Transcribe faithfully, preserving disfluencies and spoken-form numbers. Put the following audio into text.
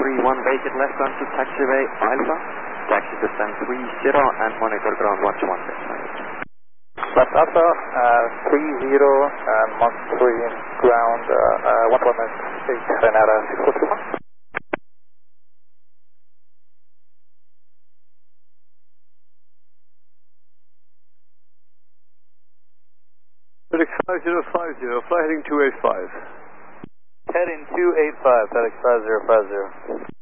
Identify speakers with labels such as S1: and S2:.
S1: three one, vacant left onto taxiway Alpha. Taxi descend three zero and monitor ground watch one.
S2: Left Alpha, uh, three zero and monitoring ground uh, uh, one one eight Renata six four two one.
S3: FedEx five zero five zero, fly heading two eight five.
S2: Heading two eight five, FedEx five zero five zero.